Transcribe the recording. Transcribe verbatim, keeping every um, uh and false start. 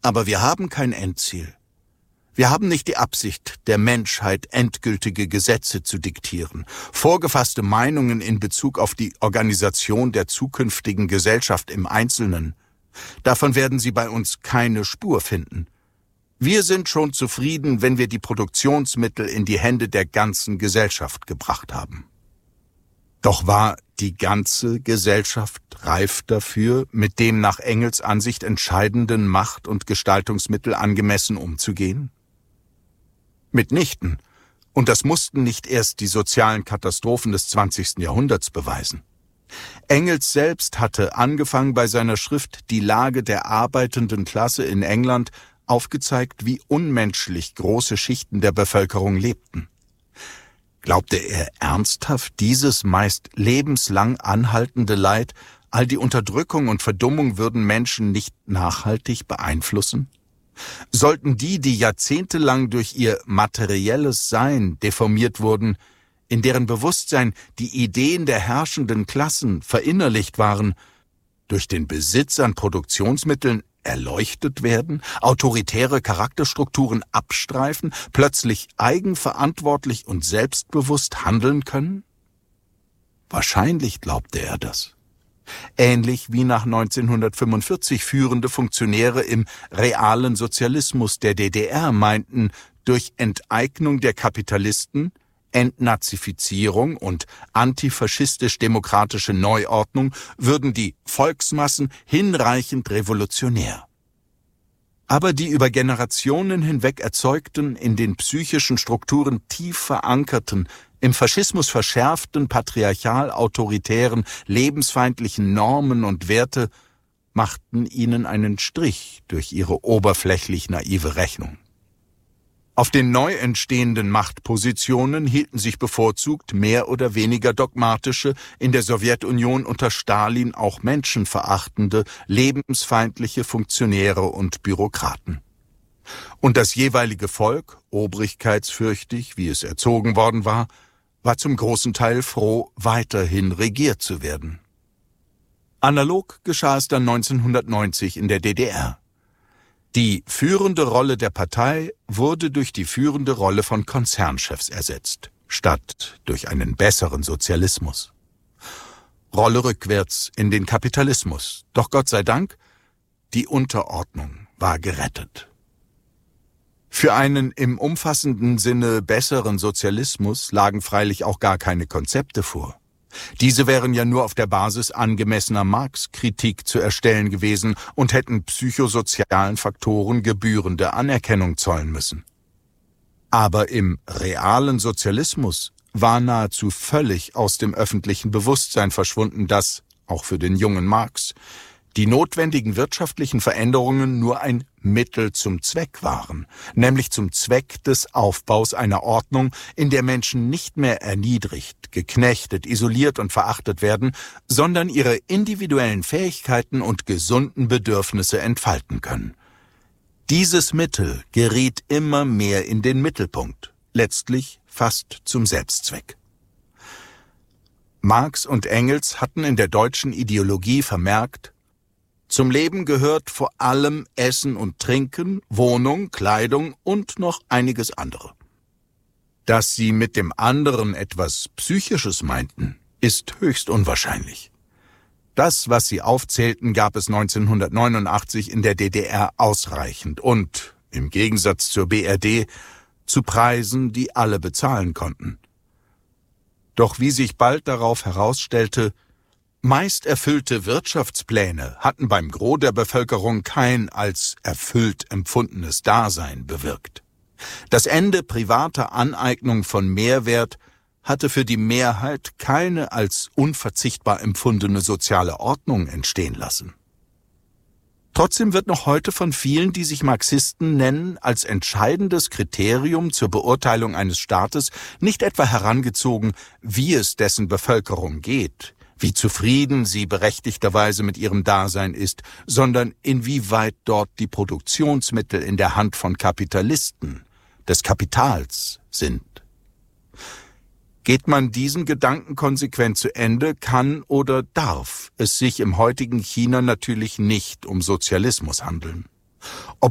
Aber wir haben kein Endziel. Wir haben nicht die Absicht, der Menschheit endgültige Gesetze zu diktieren, vorgefasste Meinungen in Bezug auf die Organisation der zukünftigen Gesellschaft im Einzelnen. Davon werden Sie bei uns keine Spur finden. Wir sind schon zufrieden, wenn wir die Produktionsmittel in die Hände der ganzen Gesellschaft gebracht haben. Doch war die ganze Gesellschaft reif dafür, mit dem nach Engels Ansicht entscheidenden Macht- und Gestaltungsmittel angemessen umzugehen? Mitnichten. Und das mussten nicht erst die sozialen Katastrophen des zwanzigsten Jahrhunderts beweisen. Engels selbst hatte, angefangen bei seiner Schrift Die Lage der arbeitenden Klasse in England, aufgezeigt, wie unmenschlich große Schichten der Bevölkerung lebten. Glaubte er ernsthaft, dieses meist lebenslang anhaltende Leid, all die Unterdrückung und Verdummung würden Menschen nicht nachhaltig beeinflussen? Sollten die, die jahrzehntelang durch ihr materielles Sein deformiert wurden, in deren Bewusstsein die Ideen der herrschenden Klassen verinnerlicht waren, durch den Besitz an Produktionsmitteln erleuchtet werden, autoritäre Charakterstrukturen abstreifen, plötzlich eigenverantwortlich und selbstbewusst handeln können? Wahrscheinlich glaubte er das. Ähnlich wie nach neunzehnhundertfünfundvierzig führende Funktionäre im realen Sozialismus der D D R meinten, durch Enteignung der Kapitalisten, Entnazifizierung und antifaschistisch-demokratische Neuordnung würden die Volksmassen hinreichend revolutionär. Aber die über Generationen hinweg erzeugten, in den psychischen Strukturen tief verankerten, im Faschismus verschärften, patriarchal-autoritären, lebensfeindlichen Normen und Werte machten ihnen einen Strich durch ihre oberflächlich naive Rechnung. Auf den neu entstehenden Machtpositionen hielten sich bevorzugt mehr oder weniger dogmatische, in der Sowjetunion unter Stalin auch menschenverachtende, lebensfeindliche Funktionäre und Bürokraten. Und das jeweilige Volk, obrigkeitsfürchtig, wie es erzogen worden war, war zum großen Teil froh, weiterhin regiert zu werden. Analog geschah es dann neunzehnhundertneunzig in der D D R. Die führende Rolle der Partei wurde durch die führende Rolle von Konzernchefs ersetzt, statt durch einen besseren Sozialismus. Rolle rückwärts in den Kapitalismus. Doch Gott sei Dank, die Unterordnung war gerettet. Für einen im umfassenden Sinne besseren Sozialismus lagen freilich auch gar keine Konzepte vor. Diese wären ja nur auf der Basis angemessener Marx-Kritik zu erstellen gewesen und hätten psychosozialen Faktoren gebührende Anerkennung zollen müssen. Aber im realen Sozialismus war nahezu völlig aus dem öffentlichen Bewusstsein verschwunden, dass, auch für den jungen Marx, die notwendigen wirtschaftlichen Veränderungen nur ein Mittel zum Zweck waren, nämlich zum Zweck des Aufbaus einer Ordnung, in der Menschen nicht mehr erniedrigt, geknechtet, isoliert und verachtet werden, sondern ihre individuellen Fähigkeiten und gesunden Bedürfnisse entfalten können. Dieses Mittel geriet immer mehr in den Mittelpunkt, letztlich fast zum Selbstzweck. Marx und Engels hatten in der deutschen Ideologie vermerkt, zum Leben gehört vor allem Essen und Trinken, Wohnung, Kleidung und noch einiges andere. Dass sie mit dem anderen etwas Psychisches meinten, ist höchst unwahrscheinlich. Das, was sie aufzählten, gab es neunzehnhundertneunundachtzig in der D D R ausreichend und, im Gegensatz zur B R D, zu Preisen, die alle bezahlen konnten. Doch wie sich bald darauf herausstellte, meist erfüllte Wirtschaftspläne hatten beim Gros der Bevölkerung kein als erfüllt empfundenes Dasein bewirkt. Das Ende privater Aneignung von Mehrwert hatte für die Mehrheit keine als unverzichtbar empfundene soziale Ordnung entstehen lassen. Trotzdem wird noch heute von vielen, die sich Marxisten nennen, als entscheidendes Kriterium zur Beurteilung eines Staates nicht etwa herangezogen, wie es dessen Bevölkerung geht, wie zufrieden sie berechtigterweise mit ihrem Dasein ist, sondern inwieweit dort die Produktionsmittel in der Hand von Kapitalisten, des Kapitals, sind. Geht man diesen Gedanken konsequent zu Ende, kann oder darf es sich im heutigen China natürlich nicht um Sozialismus handeln. Ob